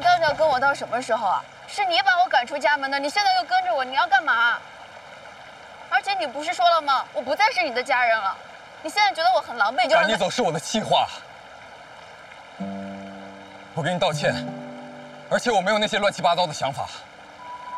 到底要跟我到什么时候啊？是你把我赶出家门的，你现在又跟着我，你要干嘛？而且你不是说了吗？我不再是你的家人了。你现在觉得我很狼狈，就赶你走是我的气话。我给你道歉，而且我没有那些乱七八糟的想法。